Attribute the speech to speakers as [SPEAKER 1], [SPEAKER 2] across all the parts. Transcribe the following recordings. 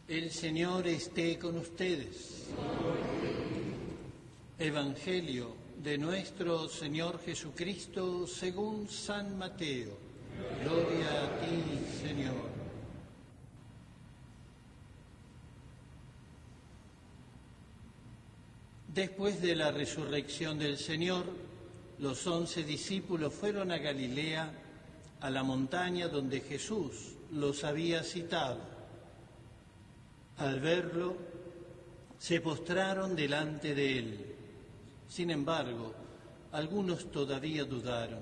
[SPEAKER 1] El Señor esté con ustedes. Evangelio de nuestro Señor Jesucristo según San Mateo. Gloria a ti, Señor. Después de la resurrección del Señor, los 11 discípulos fueron a Galilea, a la montaña donde Jesús los había citado. Al verlo, se postraron delante de él. Sin embargo, algunos todavía dudaron.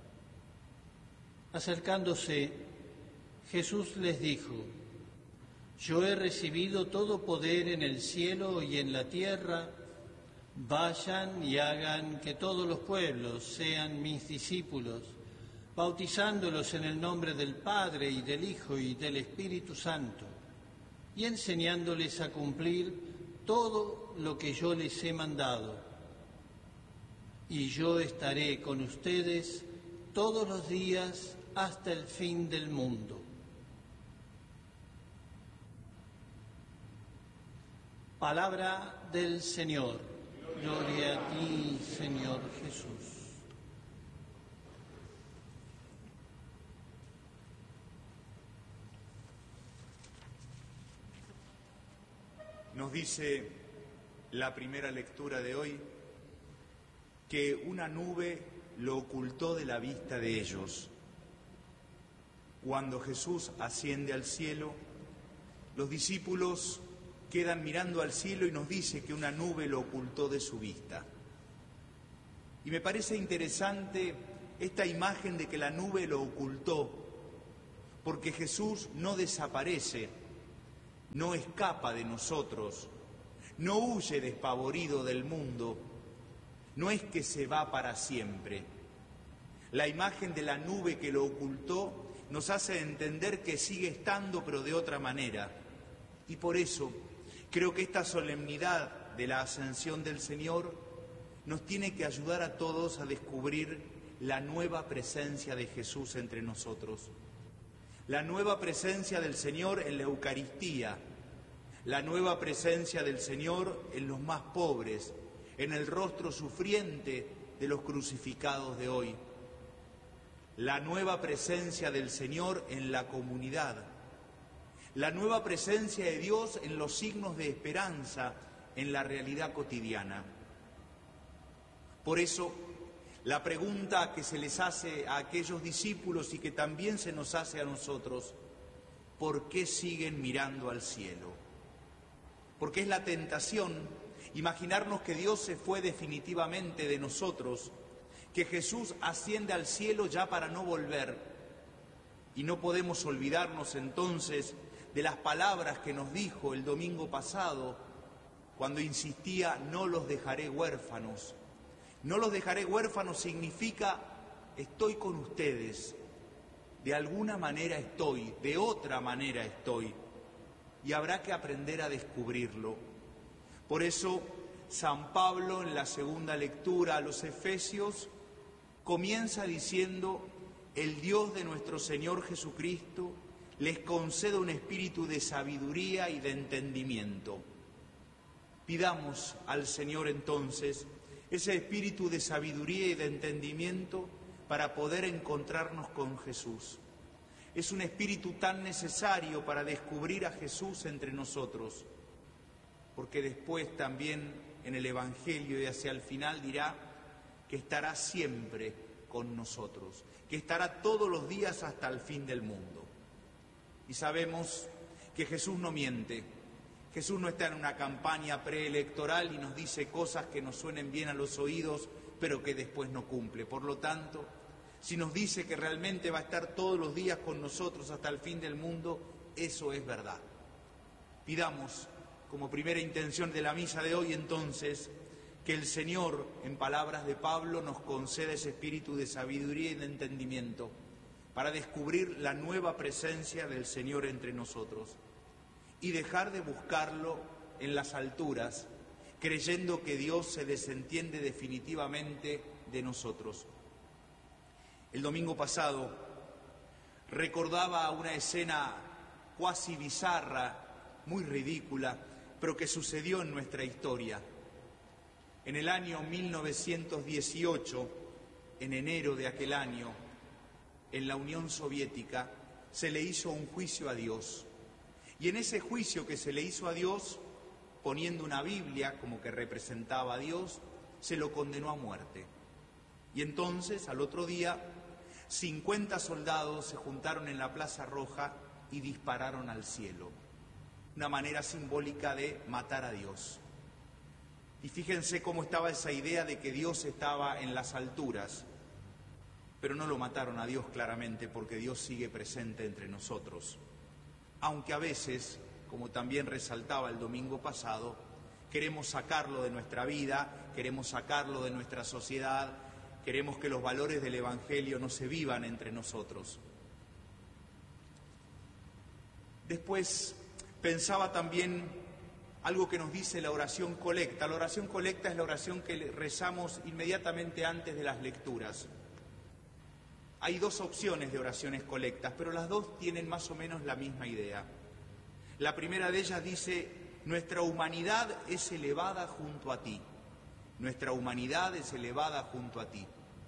[SPEAKER 1] Acercándose, Jesús les dijo: «Yo he recibido todo poder en el cielo y en la tierra. Vayan y hagan que todos los pueblos sean mis discípulos, bautizándolos en el nombre del Padre y del Hijo y del Espíritu Santo, y enseñándoles a cumplir todo lo que yo les he mandado. Y yo estaré con ustedes todos los días hasta el fin del mundo». Palabra del Señor. Gloria a ti, Señor Jesús.
[SPEAKER 2] Nos dice la primera lectura de hoy que una nube lo ocultó de la vista de ellos. Cuando Jesús asciende al cielo, los discípulos quedan mirando al cielo y nos dice que una nube lo ocultó de su vista. Y me parece interesante esta imagen de que la nube lo ocultó, porque Jesús no desaparece, no escapa de nosotros, no huye despavorido del mundo, no es que se va para siempre. La imagen de la nube que lo ocultó nos hace entender que sigue estando, pero de otra manera. Y por eso creo que esta solemnidad de la ascensión del Señor nos tiene que ayudar a todos a descubrir la nueva presencia de Jesús entre nosotros. La nueva presencia del Señor en la Eucaristía, la nueva presencia del Señor en los más pobres, en el rostro sufriente de los crucificados de hoy. La nueva presencia del Señor en la comunidad. La nueva presencia de Dios en los signos de esperanza, en la realidad cotidiana. Por eso, la pregunta que se les hace a aquellos discípulos y que también se nos hace a nosotros: ¿por qué siguen mirando al cielo? Porque es la tentación imaginarnos que Dios se fue definitivamente de nosotros, que Jesús asciende al cielo ya para no volver. Y no podemos olvidarnos entonces de las palabras que nos dijo el domingo pasado, cuando insistía: no los dejaré huérfanos. No los dejaré huérfanos significa: estoy con ustedes. De alguna manera estoy, de otra manera estoy. Y habrá que aprender a descubrirlo. Por eso, San Pablo, en la segunda lectura a los Efesios, comienza diciendo: el Dios de nuestro Señor Jesucristo les conceda un espíritu de sabiduría y de entendimiento. Pidamos al Señor entonces ese espíritu de sabiduría y de entendimiento para poder encontrarnos con Jesús. Es un espíritu tan necesario para descubrir a Jesús entre nosotros, porque después también en el Evangelio y hacia el final dirá que estará siempre con nosotros, que estará todos los días hasta el fin del mundo. Y sabemos que Jesús no miente. Jesús no está en una campaña preelectoral y nos dice cosas que nos suenen bien a los oídos, pero que después no cumple. Por lo tanto, si nos dice que realmente va a estar todos los días con nosotros hasta el fin del mundo, eso es verdad. Pidamos, como primera intención de la misa de hoy, entonces, que el Señor, en palabras de Pablo, nos conceda ese espíritu de sabiduría y de entendimiento para descubrir la nueva presencia del Señor entre nosotros y dejar de buscarlo en las alturas, creyendo que Dios se desentiende definitivamente de nosotros. El domingo pasado recordaba una escena cuasi bizarra, muy ridícula, pero que sucedió en nuestra historia. En el año 1918, en enero de aquel año, en la Unión Soviética, se le hizo un juicio a Dios. Y en ese juicio que se le hizo a Dios, poniendo una Biblia como que representaba a Dios, se lo condenó a muerte. Y entonces, al otro día, 50 soldados se juntaron en la Plaza Roja y dispararon al cielo. Una manera simbólica de matar a Dios. Y fíjense cómo estaba esa idea de que Dios estaba en las alturas. Pero no lo mataron a Dios claramente, porque Dios sigue presente entre nosotros. Aunque a veces, como también resaltaba el domingo pasado, queremos sacarlo de nuestra vida, queremos sacarlo de nuestra sociedad, queremos que los valores del Evangelio no se vivan entre nosotros. Después pensaba también algo que nos dice la oración colecta. La oración colecta es la oración que rezamos inmediatamente antes de las lecturas. Hay dos opciones de oraciones colectas, pero las dos tienen más o menos la misma idea. La primera de ellas dice: nuestra humanidad es elevada junto a ti. Nuestra humanidad es elevada junto a ti.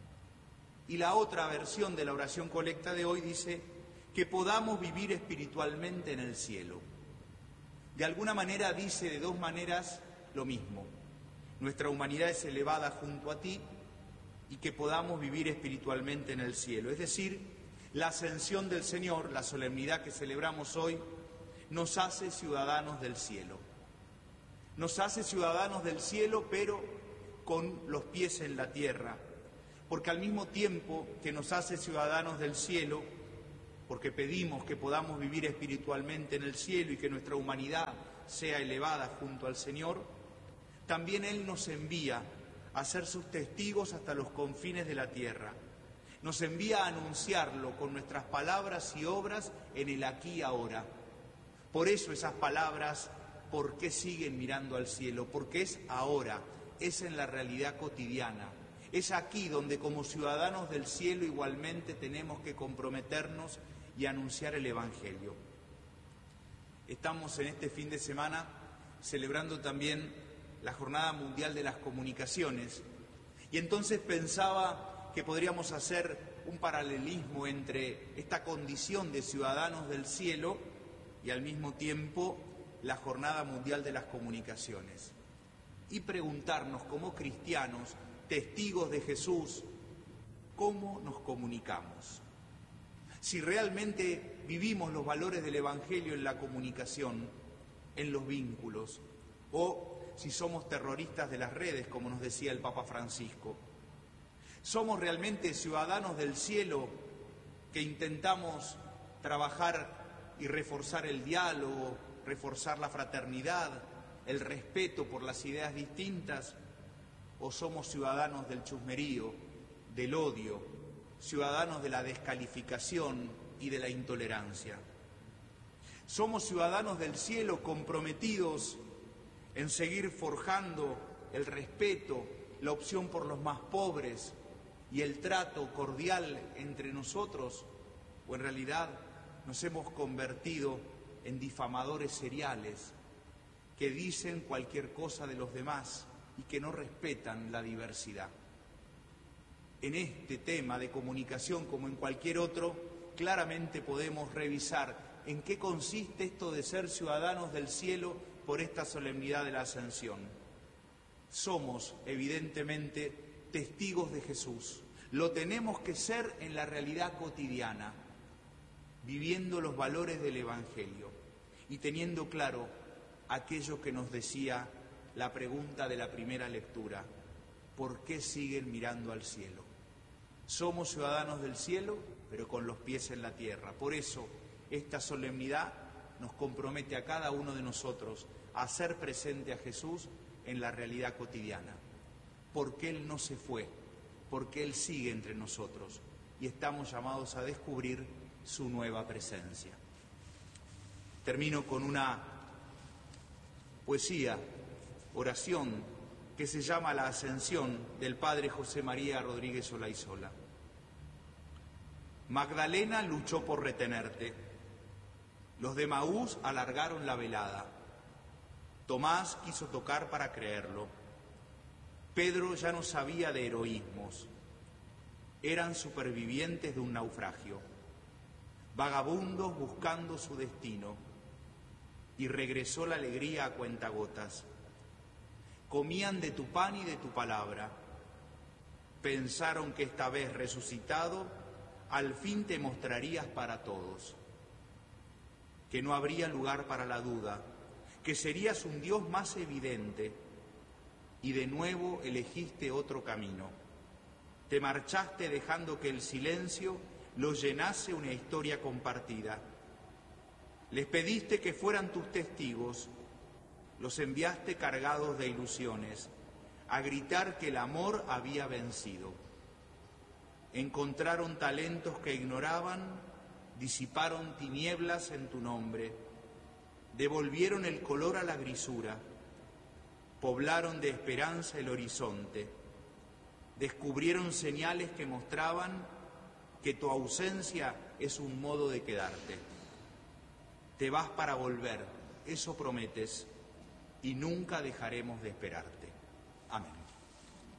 [SPEAKER 2] Y la otra versión de la oración colecta de hoy dice: que podamos vivir espiritualmente en el cielo. De alguna manera dice de dos maneras lo mismo. Nuestra humanidad es elevada junto a ti y que podamos vivir espiritualmente en el cielo. Es decir, la ascensión del Señor, la solemnidad que celebramos hoy, nos hace ciudadanos del cielo. Nos hace ciudadanos del cielo, pero con los pies en la tierra. Porque al mismo tiempo que nos hace ciudadanos del cielo, porque pedimos que podamos vivir espiritualmente en el cielo y que nuestra humanidad sea elevada junto al Señor, también Él nos envía a ser sus testigos hasta los confines de la tierra. Nos envía a anunciarlo con nuestras palabras y obras en el aquí y ahora. Por eso esas palabras, ¿por qué siguen mirando al cielo? Porque es ahora, es en la realidad cotidiana. Es aquí donde como ciudadanos del cielo igualmente tenemos que comprometernos y anunciar el Evangelio. Estamos en este fin de semana celebrando también la Jornada Mundial de las Comunicaciones y entonces pensaba que podríamos hacer un paralelismo entre esta condición de ciudadanos del cielo y al mismo tiempo la Jornada Mundial de las Comunicaciones y preguntarnos como cristianos, testigos de Jesús, ¿cómo nos comunicamos? Si realmente vivimos los valores del Evangelio en la comunicación, en los vínculos, o si somos terroristas de las redes, como nos decía el Papa Francisco. ¿Somos realmente ciudadanos del cielo que intentamos trabajar y reforzar el diálogo, reforzar la fraternidad, el respeto por las ideas distintas? ¿O somos ciudadanos del chusmerío, del odio, ciudadanos de la descalificación y de la intolerancia? Somos ciudadanos del cielo comprometidos en seguir forjando el respeto, la opción por los más pobres y el trato cordial entre nosotros, o en realidad nos hemos convertido en difamadores seriales que dicen cualquier cosa de los demás y que no respetan la diversidad. En este tema de comunicación, como en cualquier otro, claramente podemos revisar en qué consiste esto de ser ciudadanos del cielo por esta solemnidad de la Ascensión. Somos, evidentemente, testigos de Jesús. Lo tenemos que ser en la realidad cotidiana, viviendo los valores del Evangelio y teniendo claro aquello que nos decía la pregunta de la primera lectura: ¿por qué siguen mirando al cielo? Somos ciudadanos del cielo, pero con los pies en la tierra. Por eso, esta solemnidad nos compromete a cada uno de nosotros a hacer presente a Jesús en la realidad cotidiana. Porque Él no se fue, porque Él sigue entre nosotros y estamos llamados a descubrir su nueva presencia. Termino con una poesía, oración, que se llama La Ascensión, del padre José María Rodríguez Olaizola. Magdalena luchó por retenerte, Los de Emaús alargaron la velada. Tomás quiso tocar para creerlo. Pedro ya no sabía de heroísmos. Eran supervivientes de un naufragio, vagabundos buscando su destino, y regresó la alegría a cuentagotas. Comían de tu pan y de tu palabra. Pensaron que esta vez resucitado, al fin te mostrarías para todos, que no habría lugar para la duda, que serías un Dios más evidente, y de nuevo elegiste otro camino. Te marchaste dejando que el silencio lo llenase una historia compartida. Les pediste que fueran tus testigos, los enviaste cargados de ilusiones, a gritar que el amor había vencido. Encontraron talentos que ignoraban, disiparon tinieblas en tu nombre, devolvieron el color a la grisura, poblaron de esperanza el horizonte, descubrieron señales que mostraban que tu ausencia es un modo de quedarte. Te vas para volver, eso prometes, y nunca dejaremos de esperarte. Amén.